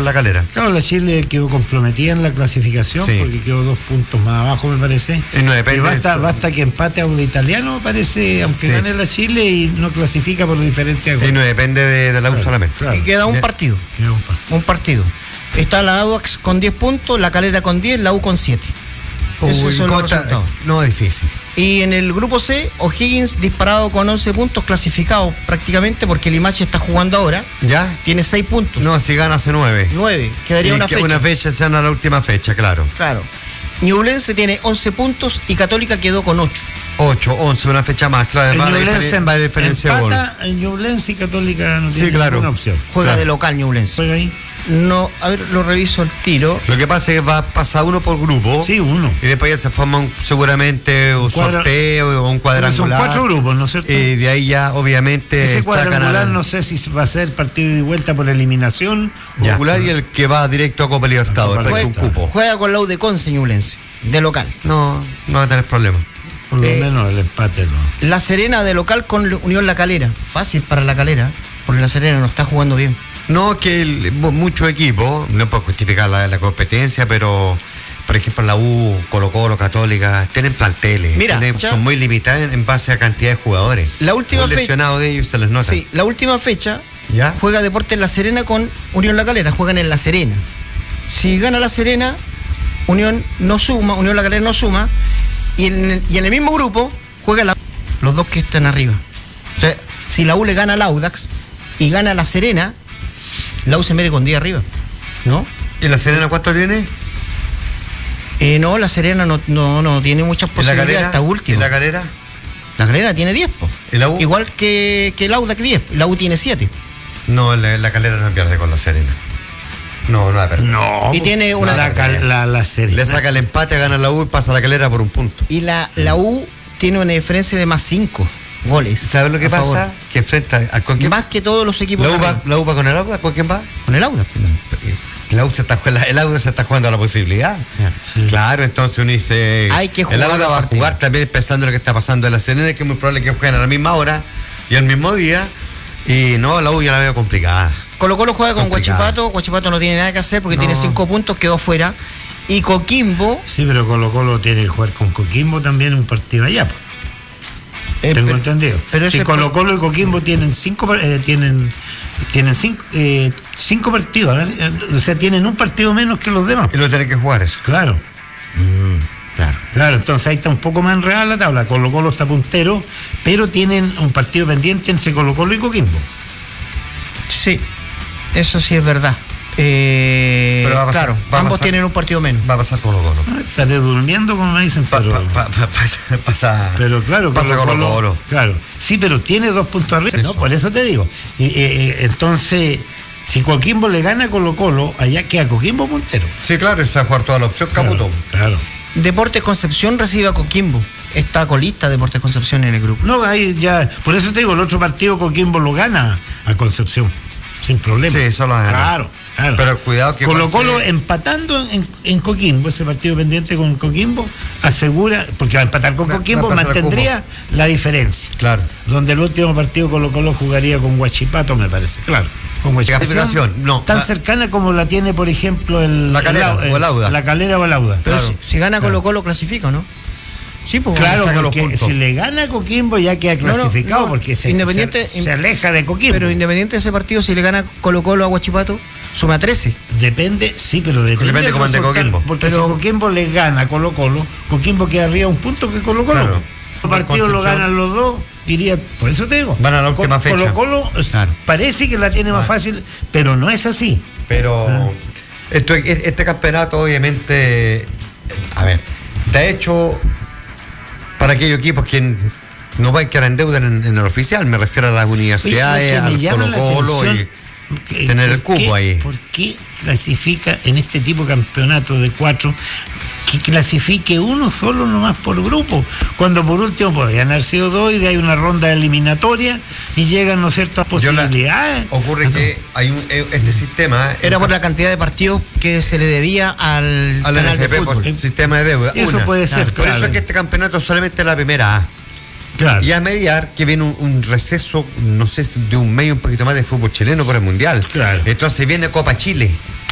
La Calera. Claro, la Chile quedó comprometida en la clasificación, sí, porque quedó 2 puntos más abajo, me parece. Y no depende. Basta que empate a Audax Italiano, parece, aunque gane la Chile y no clasifica por diferencia de gol. Y no depende de la U solamente. Claro. Y queda un partido. Un partido. Está la Audax con 10 puntos, la Calera con 10, la U con 7. Esos son los resultados. No es difícil. Y en el grupo C, O'Higgins disparado con 11 puntos, clasificado prácticamente porque Limache está jugando ahora. ¿Ya? Tiene 6 puntos. No, si gana hace 9. 9, quedaría una fecha. Una fecha, se gana la última fecha, claro. Claro. Ñublense tiene 11 puntos y Católica quedó con 8. 8, 11, una fecha más, claro. Va de diferencia de gol. Ñublense y Católica no tiene ninguna opción. Juega de local Ñublense. Juega ahí. No, a ver, lo reviso al tiro. Lo que pasa es que va a pasar uno por grupo. Sí, uno. Y después ya se forma seguramente un sorteo o un cuadrangular. Son 4 grupos, ¿no es cierto? Y de ahí ya, obviamente, ese cuadrangular no sé si va a ser partido de vuelta por eliminación. Cuadrangular y el que va directo a Copa Libertadores. Un cupo. Juega con la U de Conce Ñublense, de local. No va a tener problema. Por lo menos el empate no. La Serena de local con Unión La Calera. Fácil para La Calera, porque La Serena no está jugando bien. No, que muchos equipos, no puedo justificar la competencia, pero por ejemplo la U, Colo-Colo, Católica, tienen planteles. Mira, son muy limitadas en base a cantidad de jugadores. La última Los lesionados de ellos se les nota. Sí, la última fecha ¿ya? Juega Deportes La Serena con Unión La Calera, juegan en La Serena. Si gana La Serena, Unión La Calera no suma, y en el mismo grupo juega los dos que están arriba. O sea, si la U le gana al Audax y gana La Serena, la U se mete con 10 arriba, ¿no? ¿Y La Serena cuánto tiene? No, La Serena no tiene muchas posibilidades. Está última. ¿Y La Calera? La Calera tiene 10, po. ¿Y la U? Igual que el Audax 10, la U tiene 7. No, la Calera no pierde con La Serena. No va a perder. No. Y tiene una... La Serena. Le saca el empate, gana la U y pasa a La Calera por un punto. Y la U tiene una diferencia de más 5 goles. ¿Sabes lo que pasa? Favor. Que enfrenta ¿con quién? Más que todos los equipos. ¿La U va con el Audax? ¿Con quién va? Con el Audax. El Audax se está jugando a la posibilidad. Sí. Claro, entonces uno dice, hay que jugar, el Audax va a jugar también pensando en lo que está pasando en La Serena, que es muy probable que jueguen a la misma hora y al mismo día. Y no, la U ya la veo complicada. Colo-Colo juega con Huachipato. Huachipato no tiene nada que hacer porque tiene 5 puntos, quedó fuera. Y Coquimbo. Sí, pero Colo-Colo tiene que jugar con Coquimbo también un partido allá. Tengo entendido. Pero si Colo-Colo y Coquimbo tienen 5 partidos, a ver, o sea, tienen un partido menos que los demás. Y lo tienen que jugar eso. Claro. Claro, entonces ahí está un poco más enredada la tabla. Colo-Colo está puntero, pero tienen un partido pendiente entre Colo-Colo y Coquimbo. Sí, eso sí es verdad. Pero va a pasar, claro, ambos tienen un partido menos. Va a pasar Colo-Colo. Estaré durmiendo, como me dicen, pero... Pero claro, pasa Colo-Colo. Claro, sí, pero tiene 2 puntos arriba, ¿no? Por eso te digo. Entonces, si Coquimbo le gana a Colo-Colo, allá queda Coquimbo puntero. Sí, claro, esa es jugar toda la opción, Caputo. Claro. Deportes Concepción recibe a Coquimbo. Está colista Deportes Concepción en el grupo. No, ahí ya... Por eso te digo, el otro partido Coquimbo lo gana a Concepción, sin problema. Sí, eso lo gana. Claro. Pero cuidado que Colo-Colo empatando en Coquimbo, ese partido pendiente con Coquimbo, asegura, porque va a empatar con Coquimbo, mantendría la diferencia. Claro. Donde el último partido Colo-Colo jugaría con Huachipato, me parece. Claro. Con Huachipato. Tan cercana como la tiene, por ejemplo, La Calera o el Audax. La Calera o el Audax. Pero si gana Colo-Colo clasifica, ¿no? Sí, pues claro, porque si le gana a Coquimbo ya queda clasificado, porque se aleja de Coquimbo. Pero independiente de ese partido, si le gana Colo-Colo a Huachipato, suma 13. Depende, sí, pero depende cómo ande Coquimbo. Porque si Coquimbo le gana a Colo-Colo, Coquimbo queda arriba un punto que Colo-Colo. Claro. Los partidos lo ganan los dos, diría, por eso te digo. Van a la última fecha. Colo-Colo parece que la tiene más fácil, pero no es así. Pero este campeonato, obviamente, a ver, está hecho para aquellos equipos que no van a quedar en deuda en el oficial, me refiero a las universidades, a los Colo-Colo y tener el cupo ahí. ¿Por qué clasifica en este tipo de campeonato de 4 que clasifique uno solo nomás por grupo? Cuando por último podrían haber sido 2 y de ahí una ronda eliminatoria y llegan, ¿no es cierto?, a posibilidades. Ocurre que hay este sistema... Era por la cantidad de partidos que se le debía al canal de fútbol. Por el sistema de deuda. Eso puede ser, Por eso es que este campeonato es solamente la primera A. Claro. Y a mediar que viene un receso, no sé, de un medio un poquito más de fútbol chileno por el Mundial. Claro. Entonces viene Copa Chile.